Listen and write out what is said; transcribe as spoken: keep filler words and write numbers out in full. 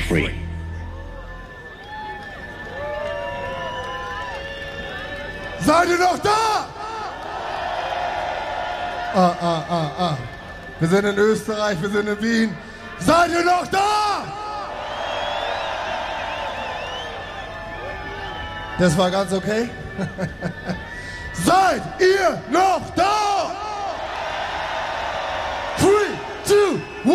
free. Seid ihr noch da? Ah, ah, ah, ah. Wir sind in Österreich, wir sind in Wien. Seid ihr noch da? Das war ganz okay. Seid ihr noch da? Three, two,